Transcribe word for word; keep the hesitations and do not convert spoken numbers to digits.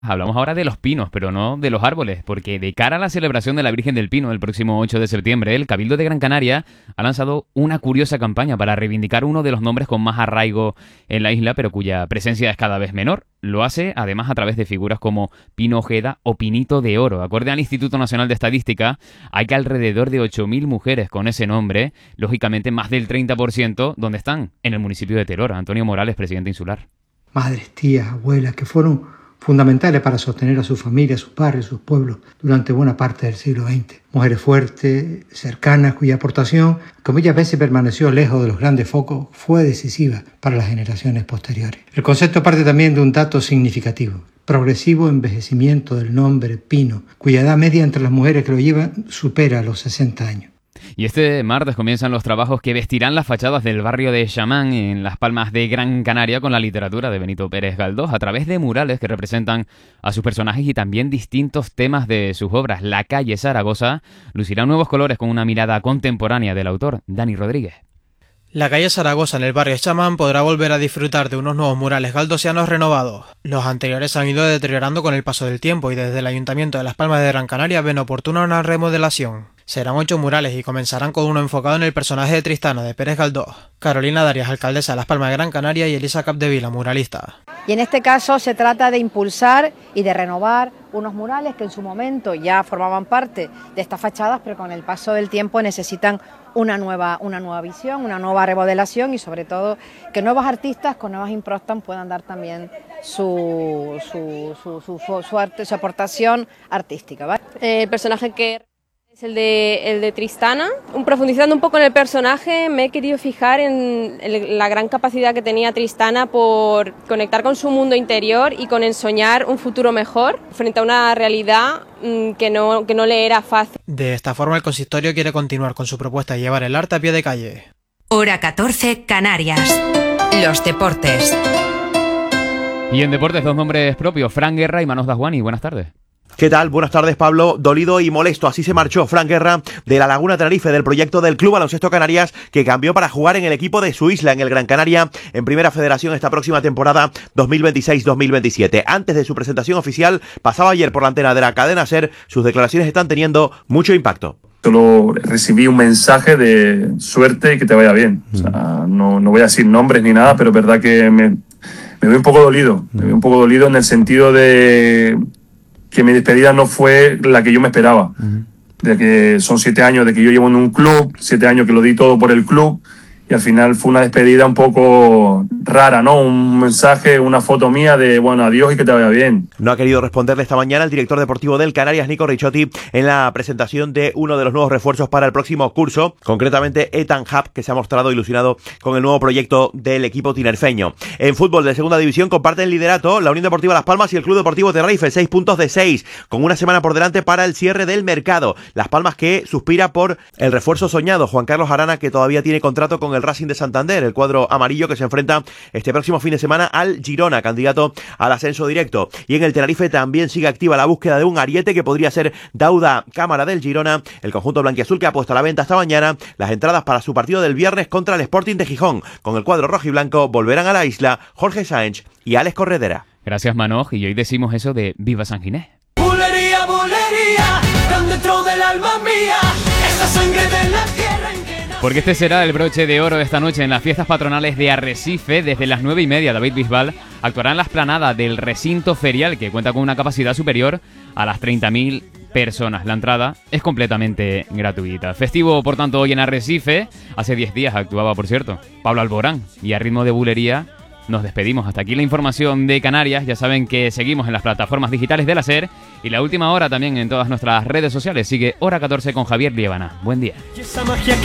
Hablamos ahora de los pinos, pero no de los árboles, porque de cara a la celebración de la Virgen del Pino el próximo ocho de septiembre, el Cabildo de Gran Canaria ha lanzado una curiosa campaña para reivindicar uno de los nombres con más arraigo en la isla, pero cuya presencia es cada vez menor. Lo hace, además, a través de figuras como Pino Ojeda o Pinito de Oro. Acorde al Instituto Nacional de Estadística, hay que alrededor de ocho mil mujeres con ese nombre, lógicamente más del treinta por ciento, donde están, en el municipio de Teror. Antonio Morales, presidente insular. Madres, tías, abuelas, que fueron fundamentales para sostener a su familia, a sus barrios, sus pueblos durante buena parte del siglo veinte. Mujeres fuertes, cercanas, cuya aportación, que muchas veces permaneció lejos de los grandes focos, fue decisiva para las generaciones posteriores. El concepto parte también de un dato significativo: progresivo envejecimiento del nombre Pino, cuya edad media entre las mujeres que lo llevan supera los sesenta años. Y este martes comienzan los trabajos que vestirán las fachadas del barrio de Chamán en Las Palmas de Gran Canaria con la literatura de Benito Pérez Galdós a través de murales que representan a sus personajes y también distintos temas de sus obras. La calle Zaragoza lucirá nuevos colores con una mirada contemporánea del autor, Dani Rodríguez. La calle Zaragoza en el barrio Chamán podrá volver a disfrutar de unos nuevos murales galdosianos renovados. Los anteriores han ido deteriorando con el paso del tiempo y desde el Ayuntamiento de Las Palmas de Gran Canaria ven oportuna una remodelación. Serán ocho murales y comenzarán con uno enfocado en el personaje de Tristana, de Pérez Galdós, Carolina Darias, alcaldesa de Las Palmas de Gran Canaria, y Elisa Capdevila, muralista. Y en este caso se trata de impulsar y de renovar unos murales que en su momento ya formaban parte de estas fachadas, pero con el paso del tiempo necesitan una nueva, una nueva visión, una nueva remodelación y sobre todo que nuevos artistas con nuevas improntas puedan dar también su, su, su, su, su, su, arte, su aportación artística, ¿vale? El personaje que es el de, el de Tristana. Profundizando un poco en el personaje, me he querido fijar en el, la gran capacidad que tenía Tristana por conectar con su mundo interior y con ensoñar un futuro mejor frente a una realidad mmm, que, no, que no le era fácil. De esta forma, el consistorio quiere continuar con su propuesta de llevar el arte a pie de calle. Hora catorce, Canarias. Los deportes. Y en deportes, dos nombres propios, Fran Guerra y Manos Dasguani. Buenas tardes. ¿Qué tal? Buenas tardes, Pablo. Dolido y molesto, así se marchó Fran Guerra de la Laguna Tenerife, del proyecto del Club Baloncesto Canarias, que cambió para jugar en el equipo de su isla, en el Gran Canaria, en Primera Federación esta próxima temporada dos mil veintiséis dos mil veintisiete. Antes de su presentación oficial, pasaba ayer por la antena de la cadena SER, sus declaraciones están teniendo mucho impacto. Solo recibí un mensaje de suerte y que te vaya bien. O sea, no, no voy a decir nombres ni nada, pero es verdad que me, me veo un poco dolido. Me veo un poco dolido en el sentido de que mi despedida no fue la que yo me esperaba. Uh-huh. De que son siete años de que yo llevo en un club, siete años que lo di todo por el club, y al final fue una despedida un poco rara, ¿no? Un mensaje, una foto mía de, bueno, adiós y que te vaya bien. No ha querido responderle esta mañana el director deportivo del Canarias, Nico Ricciotti, en la presentación de uno de los nuevos refuerzos para el próximo curso, concretamente Ethan Hub, que se ha mostrado ilusionado con el nuevo proyecto del equipo tinerfeño. En fútbol de segunda división comparten liderato la Unión Deportiva Las Palmas y el Club Deportivo Tenerife, seis puntos de seis, con una semana por delante para el cierre del mercado. Las Palmas que suspira por el refuerzo soñado, Juan Carlos Arana, que todavía tiene contrato con el Racing de Santander, el cuadro amarillo que se enfrenta este próximo fin de semana al Girona, candidato al ascenso directo. Y en el Tenerife también sigue activa la búsqueda de un ariete que podría ser Dauda Cámara del Girona, el conjunto blanquiazul que ha puesto a la venta esta mañana las entradas para su partido del viernes contra el Sporting de Gijón. Con el cuadro rojiblanco volverán a la isla Jorge Sáenz y Alex Corredera. Gracias, Manoj, y hoy decimos eso de Viva San Ginés. Bulería, bulería, tan dentro del alma mía, esa sangre de la tierra en que... Porque este será el broche de oro esta noche en las fiestas patronales de Arrecife. Desde las nueve y media, David Bisbal actuará en la explanada del recinto ferial, que cuenta con una capacidad superior a las treinta mil personas. La entrada es completamente gratuita. Festivo, por tanto, hoy en Arrecife. Hace diez días actuaba, por cierto, Pablo Alborán. Y a ritmo de bulería nos despedimos. Hasta aquí la información de Canarias. Ya saben que seguimos en las plataformas digitales de la SER y la última hora también en todas nuestras redes sociales. Sigue Hora catorce con Javier Liébana. Buen día.